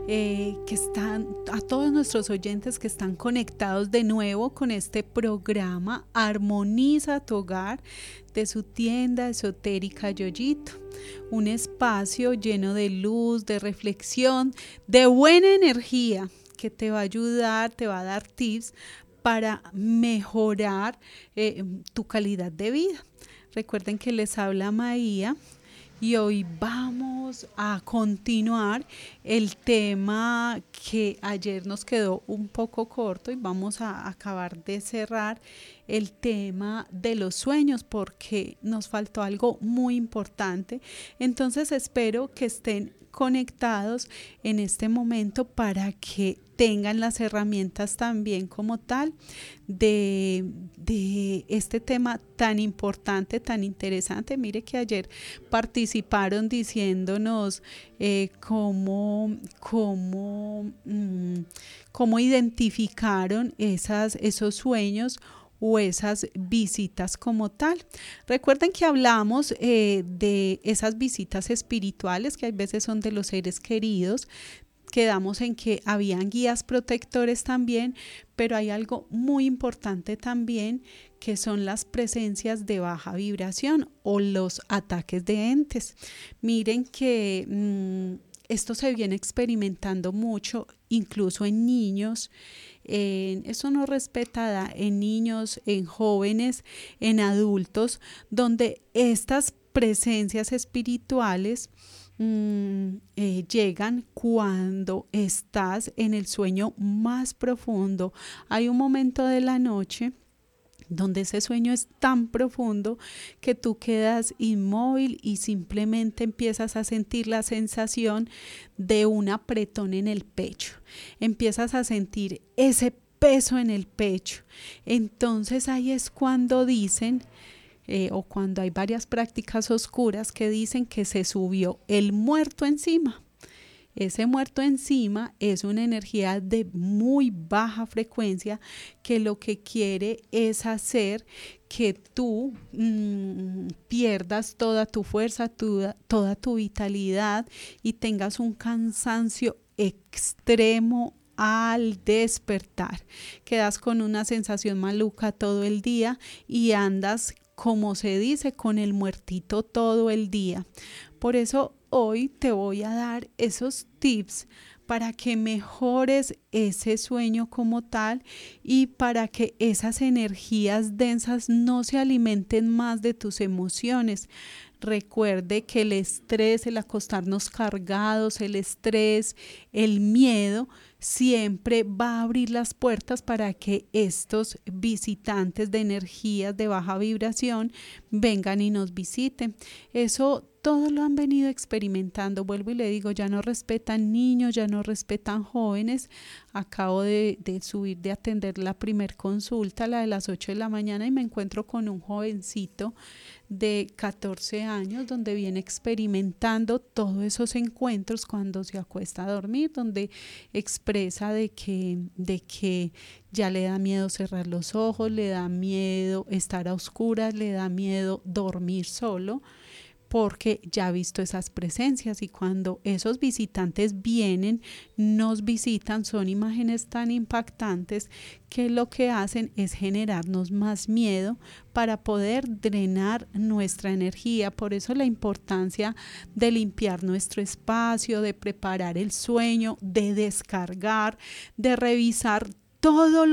que están, a todos nuestros oyentes que están conectados de nuevo con este programa Armoniza tu hogar de su tienda esotérica Yoyito. Un espacio lleno de luz, de reflexión, de buena energía que te va a ayudar, te va a dar tips para mejorar tu calidad de vida. Recuerden que les habla Maía y hoy vamos a continuar el tema que ayer nos quedó un poco corto y vamos a acabar de cerrar el tema de los sueños porque nos faltó algo muy importante. Entonces espero que estén conectados en este momento para que tengan las herramientas también como tal de este tema tan importante, tan interesante. Mire que ayer participaron diciéndonos cómo identificaron esos sueños o esas visitas como tal. Recuerden que hablamos de esas visitas espirituales que a veces son de los seres queridos. Quedamos en que habían guías protectores también, pero hay algo muy importante también que son las presencias de baja vibración o los ataques de entes. Miren que esto se viene experimentando mucho, incluso en niños. Eso no respeta en niños, en jóvenes, en adultos, donde estas presencias espirituales llegan cuando estás en el sueño más profundo. Hay un momento de la noche donde ese sueño es tan profundo que tú quedas inmóvil y simplemente empiezas a sentir la sensación de un apretón en el pecho. Empiezas a sentir ese peso en el pecho. Entonces ahí es cuando dicen o cuando hay varias prácticas oscuras que dicen que se subió el muerto encima. Ese muerto encima es una energía de muy baja frecuencia que lo que quiere es hacer que tú pierdas toda tu fuerza, toda tu vitalidad y tengas un cansancio extremo al despertar. Quedas con una sensación maluca todo el día y andas, como se dice, con el muertito todo el día. Por eso hoy te voy a dar esos tips para que mejores ese sueño como tal y para que esas energías densas no se alimenten más de tus emociones. Recuerde que el estrés, el acostarnos cargados, el estrés, el miedo, siempre va a abrir las puertas para que estos visitantes de energías de baja vibración vengan y nos visiten. Eso todos lo han venido experimentando. Vuelvo y le digo, ya no respetan niños, ya no respetan jóvenes. Acabo de subir, de atender la primer consulta, la de las 8 de la mañana, y me encuentro con un jovencito de 14 años donde viene experimentando todos esos encuentros cuando se acuesta a dormir, donde expresa de que ya le da miedo cerrar los ojos, le da miedo estar a oscuras, le da miedo dormir solo, porque ya ha visto esas presencias y cuando esos visitantes vienen, nos visitan, son imágenes tan impactantes que lo que hacen es generarnos más miedo para poder drenar nuestra energía. Por eso la importancia de limpiar nuestro espacio, de preparar el sueño, de descargar, de revisar todo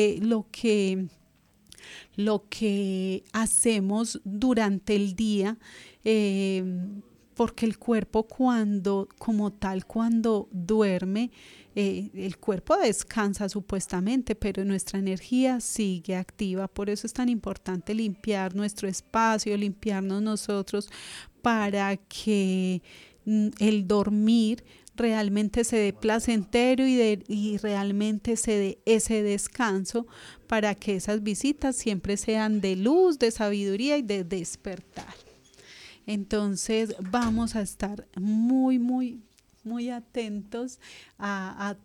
lo que hacemos durante el día, porque el cuerpo cuando duerme, el cuerpo descansa supuestamente, pero nuestra energía sigue activa. Por eso es tan importante limpiar nuestro espacio, limpiarnos nosotros para que el dormir realmente se dé placentero y realmente se dé ese descanso para que esas visitas siempre sean de luz, de sabiduría y de despertar. Entonces vamos a estar muy muy atentos a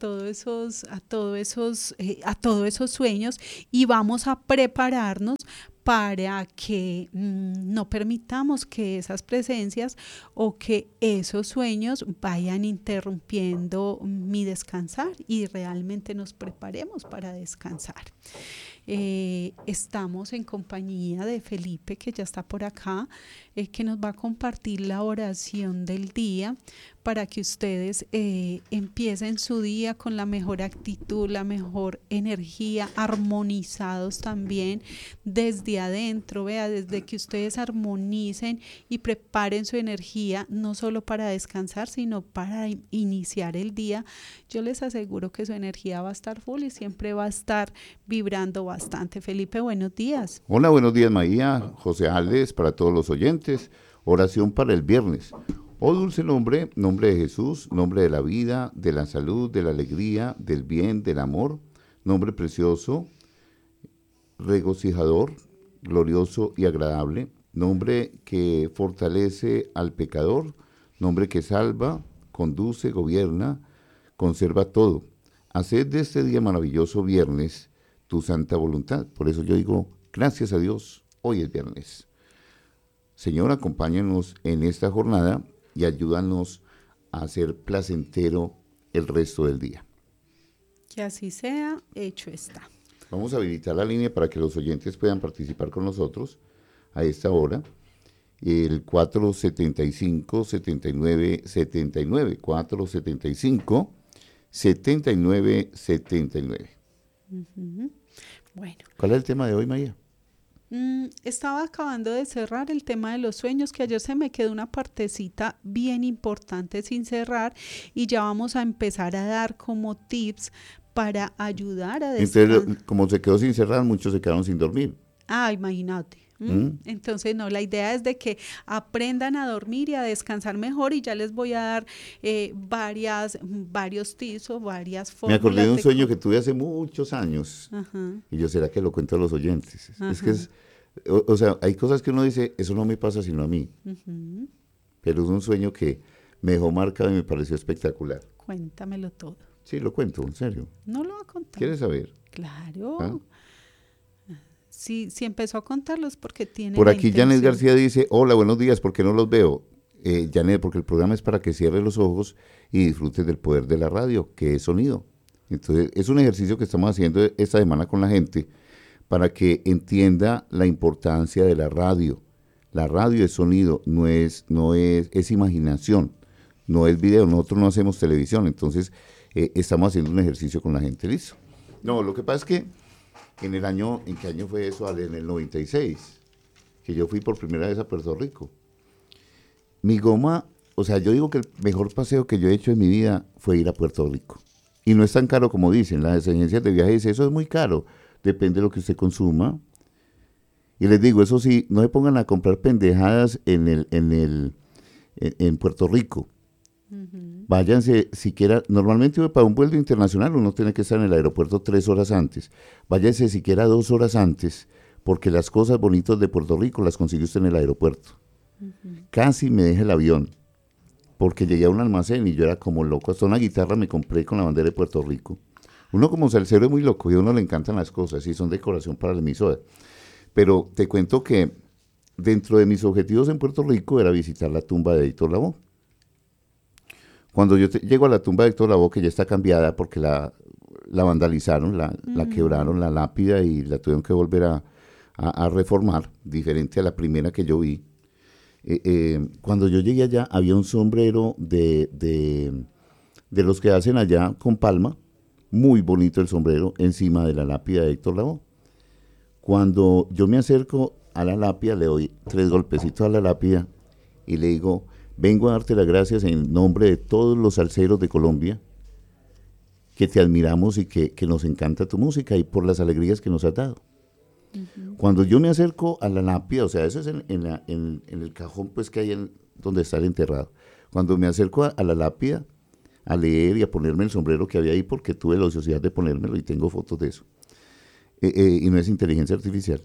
todos esos sueños y vamos a prepararnos para que no permitamos que esas presencias o que esos sueños vayan interrumpiendo mi descansar y realmente nos preparemos para descansar. Estamos en compañía de Felipe, que ya está por acá, que nos va a compartir la oración del día para que ustedes empiecen su día con la mejor actitud, la mejor energía, armonizados también desde adentro, desde que ustedes armonicen y preparen su energía, no solo para descansar, sino para iniciar el día. Yo les aseguro que su energía va a estar full y siempre va a estar vibrando bastante. Felipe, buenos días. Hola, buenos días, María, José Alex, para todos los oyentes. Oración para el viernes. Oh dulce nombre, nombre de Jesús, nombre de la vida, de la salud, de la alegría, del bien, del amor, nombre precioso, regocijador, glorioso y agradable, nombre que fortalece al pecador, nombre que salva, conduce, gobierna, conserva todo. Haced de este día maravilloso viernes tu santa voluntad. Por eso yo digo, gracias a Dios, hoy es viernes. Señor, acompáñanos en esta jornada y ayúdanos a hacer placentero el resto del día. Que así sea, hecho está. Vamos a habilitar la línea para que los oyentes puedan participar con nosotros a esta hora. El 475-7979, 475-7979. Uh-huh. Bueno. ¿Cuál es el tema de hoy, María? Estaba acabando de cerrar el tema de los sueños, que ayer se me quedó una partecita bien importante sin cerrar y ya vamos a empezar a dar como tips para ayudar a descansar. Entonces, como se quedó sin cerrar, muchos se quedaron sin dormir. Imagínate. Entonces, no, la idea es de que aprendan a dormir y a descansar mejor y ya les voy a dar varios tips o varias fórmulas. Me acordé de un sueño que tuve hace muchos años. Ajá. Y yo, ¿será que lo cuento a los oyentes? Ajá. Es que o sea, hay cosas que uno dice, eso no me pasa sino a mí. Uh-huh. Pero es un sueño que me dejó marcado y me pareció espectacular. Cuéntamelo todo. Sí, lo cuento, en serio. No lo va a contar. ¿Quieres saber? Claro. ¿Ah? Si empezó a contarlos porque tiene Por la aquí intención. Janet García dice, hola, buenos días, ¿por qué no los veo? Janet, porque el programa es para que cierres los ojos y disfrutes del poder de la radio, que es sonido. Entonces, es un ejercicio que estamos haciendo esta semana con la gente para que entienda la importancia de la radio. La radio es sonido, es imaginación, no es video. Nosotros no hacemos televisión, entonces estamos haciendo un ejercicio con la gente, ¿listo? No, lo que pasa es que ¿en qué año fue eso? En el 96, que yo fui por primera vez a Puerto Rico. Mi goma, o sea, yo digo que el mejor paseo que yo he hecho en mi vida fue ir a Puerto Rico. Y no es tan caro como dicen, las agencias de viaje dicen, eso es muy caro, depende de lo que usted consuma. Y les digo, eso sí, no se pongan a comprar pendejadas en Puerto Rico. Uh-huh. Váyanse siquiera, normalmente para un vuelo internacional uno tiene que estar en el aeropuerto 3 horas antes. Váyanse siquiera 2 horas antes, porque las cosas bonitas de Puerto Rico las consigue usted en el aeropuerto. Uh-huh. Casi me dejé el avión, porque llegué a un almacén y yo era como loco. Hasta una guitarra me compré con la bandera de Puerto Rico. Uno como salsero es muy loco y a uno le encantan las cosas y son decoración para la emisora. Pero te cuento que dentro de mis objetivos en Puerto Rico era visitar la tumba de Héctor Lavoe. Cuando yo llego a la tumba de Héctor Lavoe, que ya está cambiada porque la vandalizaron, la quebraron, la lápida, y la tuvieron que volver a reformar, diferente a la primera que yo vi. Cuando yo llegué allá, había un sombrero de los que hacen allá con palma, muy bonito el sombrero, encima de la lápida de Héctor Lavoe. Cuando yo me acerco a la lápida, le doy 3 golpecitos a la lápida y le digo, vengo a darte las gracias en nombre de todos los salseros de Colombia, que te admiramos y que nos encanta tu música y por las alegrías que nos has dado. Uh-huh. Cuando yo me acerco a la lápida, o sea, eso es en el cajón pues que hay donde está el enterrado. Cuando me acerco a la lápida, a leer y a ponerme el sombrero que había ahí, porque tuve la ociosidad de ponérmelo y tengo fotos de eso. Y no es inteligencia artificial.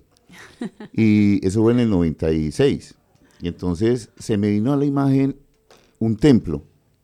Y eso fue en el 96. Y entonces se me vino a la imagen un templo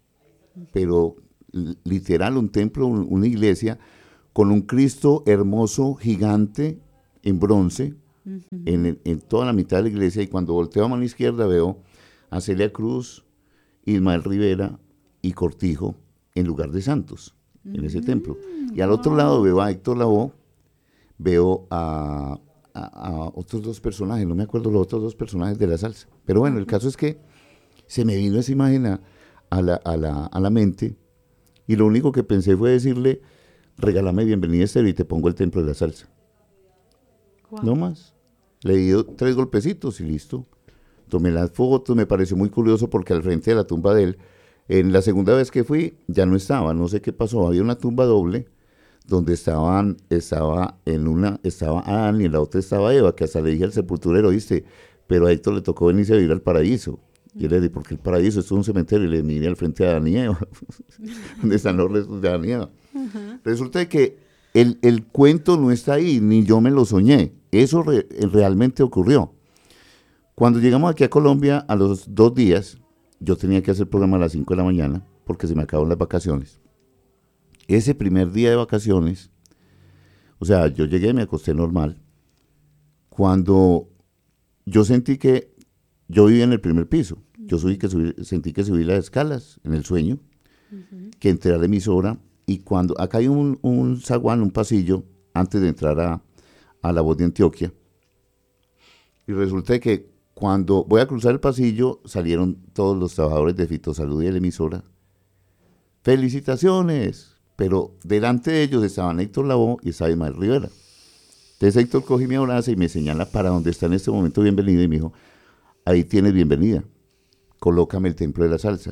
pero literal, un templo, una iglesia, con un Cristo hermoso, gigante, en bronce, en toda la mitad de la iglesia, y cuando volteo a mano izquierda veo a Celia Cruz, Ismael Rivera y Cortijo en lugar de santos, en ese templo. Y al otro lado veo a Héctor Lavoe, veo a otros dos personajes, no me acuerdo los otros dos personajes de la salsa. Pero bueno, el caso es que se me vino esa imagen a la mente, y lo único que pensé fue decirle, regálame Bienvenida Estéreo y te pongo el templo de la salsa. Wow. No más. Le di 3 golpecitos y listo. Tomé las fotos, me pareció muy curioso porque al frente de la tumba de él, en la segunda vez que fui, ya no estaba, no sé qué pasó, había una tumba doble donde estaba Adán y en la otra estaba Eva, que hasta le dije al sepulturero, ¿viste? Pero a Héctor le tocó venirse a vivir al paraíso. Y él le dije, porque el paraíso es un cementerio, y le miré al frente a Adán y Eva, donde están los restos de Adán y Eva. Resulta que el cuento no está ahí, ni yo me lo soñé, eso realmente ocurrió. Cuando llegamos aquí a Colombia, a los 2 días, yo tenía que hacer el programa a las 5 de la mañana, porque se me acabaron las vacaciones. Ese primer día de vacaciones, o sea, yo llegué, me acosté normal. Cuando yo sentí que yo vivía en el primer piso, sentí que subí las escalas en el sueño, que entré a la emisora, y cuando acá hay un zaguán, un pasillo, antes de entrar a La Voz de Antioquia, y resulta que cuando voy a cruzar el pasillo, salieron todos los trabajadores de Fitosalud y de la emisora. ¡Felicitaciones! Pero delante de ellos estaban Héctor Lavoe y estaba Ismael Rivera. Entonces Héctor coge mi abrazo y me señala para donde está en este momento Bienvenida, y me dijo, ahí tienes Bienvenida, colócame el templo de la salsa.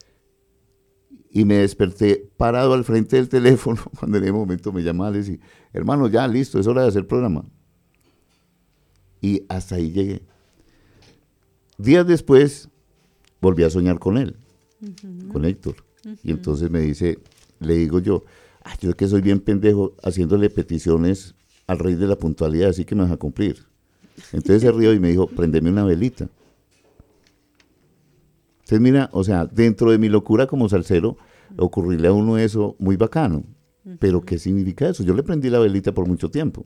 Y me desperté parado al frente del teléfono, cuando en ese momento me llamaba y decía, hermano, ya listo, es hora de hacer programa. Y hasta ahí llegué. Días después, volví a soñar con él, con Héctor. Y entonces le digo yo que soy bien pendejo haciéndole peticiones al rey de la puntualidad, así que me vas a cumplir. Entonces se rió y me dijo, préndeme una velita. Entonces mira, o sea, dentro de mi locura como salsero, ocurrirle a uno eso muy bacano. Pero ¿qué significa eso? Yo le prendí la velita por mucho tiempo.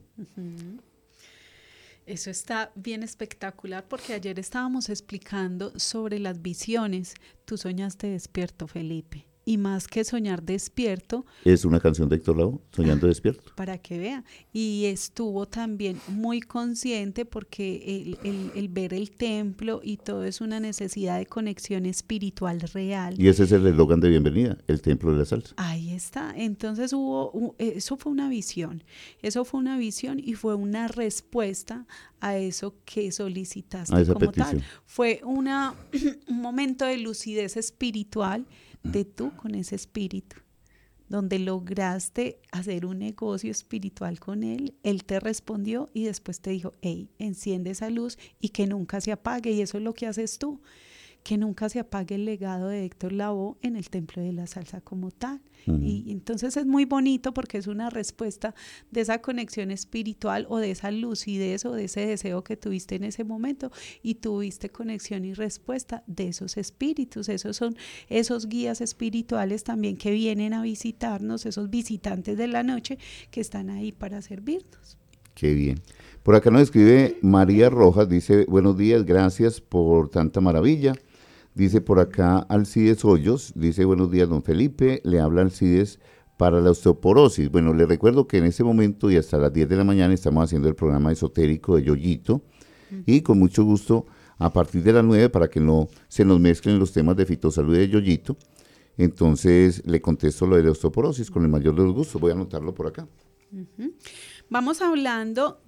Eso está bien espectacular, porque ayer estábamos explicando sobre las visiones. Tú soñaste despierto, Felipe. Y más que soñar despierto. Es una canción de Héctor Lavoe, Soñando Despierto. Para que vea. Y estuvo también muy consciente, porque el ver el templo y todo es una necesidad de conexión espiritual real. Y ese es el eslogan de Bienvenida, el templo de la salsa. Ahí está. Entonces eso fue una visión. Eso fue una visión y fue una respuesta a eso que solicitaste a esa como petición. tal. Fue un momento de lucidez espiritual de tú con ese espíritu, donde lograste hacer un negocio espiritual con él. Él te respondió y después te dijo, hey, enciende esa luz y que nunca se apague. Y eso es lo que haces tú, que nunca se apague el legado de Héctor Lavoe en el templo de la salsa como tal. Y entonces es muy bonito, porque es una respuesta de esa conexión espiritual, o de esa lucidez, o de ese deseo que tuviste en ese momento, y tuviste conexión y respuesta de esos espíritus. Esos son esos guías espirituales también que vienen a visitarnos, esos visitantes de la noche que están ahí para servirnos. Qué bien. Por acá nos escribe María Rojas, dice, buenos días, gracias por tanta maravilla. Dice por acá Alcides Hoyos, dice, buenos días, don Felipe, le habla Alcides para la osteoporosis. Bueno, le recuerdo que en este momento y hasta las 10 de la mañana estamos haciendo el programa esotérico de Yoyito, y con mucho gusto, a partir de las 9, para que no se nos mezclen los temas de Fitosalud y de Yoyito, entonces le contesto lo de la osteoporosis con el mayor de los gustos. Voy a anotarlo por acá. Vamos hablando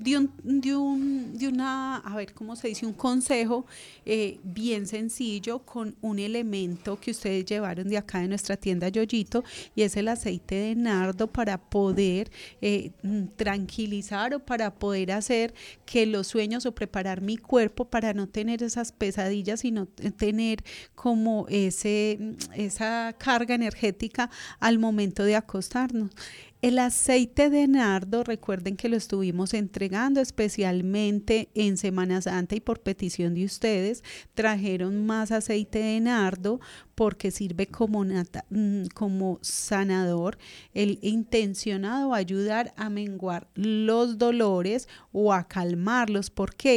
a ver cómo se dice, un consejo bien sencillo, con un elemento que ustedes llevaron de acá de nuestra tienda Yoyito, y es el aceite de nardo, para poder tranquilizar, o para poder hacer que los sueños, o preparar mi cuerpo para no tener esas pesadillas, sino tener como esa carga energética al momento de acostarnos. El aceite de nardo, recuerden que lo estuvimos entregando especialmente en Semana Santa y por petición de ustedes, trajeron más aceite de nardo porque sirve como sanador. El intencionado va a ayudar a menguar los dolores o a calmarlos. ¿Por qué?